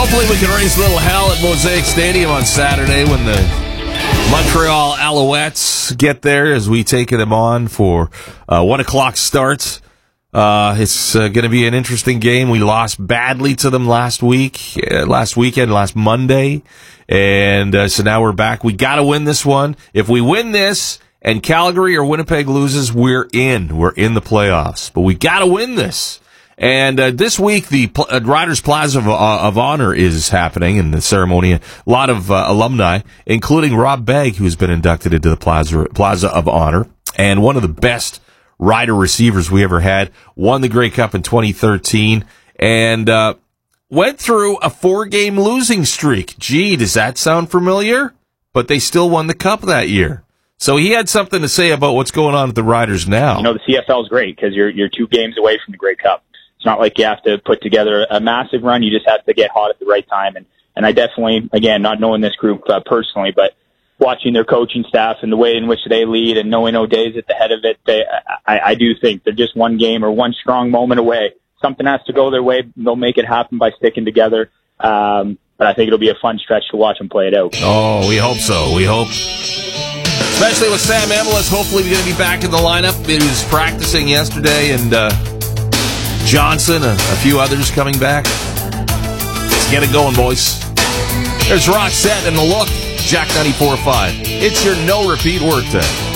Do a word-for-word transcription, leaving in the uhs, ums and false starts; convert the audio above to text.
Hopefully we can raise a little hell at Mosaic Stadium on Saturday when the Montreal Alouettes get there as we take them on for uh, one o'clock starts. Uh, it's uh, going to be an interesting game. We lost badly to them last week, uh, last weekend, last Monday. And uh, so now we're back. We got to win this one. If we win this and Calgary or Winnipeg loses, we're in. We're in the playoffs. But we got to win this. And uh, this week, the Pl- uh, Riders Plaza of, uh, of Honor is happening in the ceremony. A lot of uh, alumni, including Rob Begg, who's been inducted into the Plaza, Plaza of Honor, and one of the best Rider receivers we ever had. Won the Grey Cup in twenty thirteen, and uh, went through a four-game losing streak. Gee, does that sound familiar? But they still won the Cup that year. So he had something to say about what's going on with the Riders now. You know, the C F L is great because you're you're two games away from the Grey Cup. It's not like you have to put together a massive run. You just have to get hot at the right time. And, and I definitely, again, not knowing this group uh, personally, but watching their coaching staff and the way in which they lead and knowing O'Day's at the head of it, they, I, I do think they're just one game or one strong moment away. Something has to go their way. They'll make it happen by sticking together. Um, but I think it'll be a fun stretch to watch them play it out. Oh, we hope so. We hope. Especially with Sam Emilus, hopefully we're going to be back in the lineup. He was practicing yesterday, and uh, Johnson, a, a few others coming back. Let's get it going, boys. There's Roxette and The Look, Jack ninety-four point five. It's your no-repeat workday.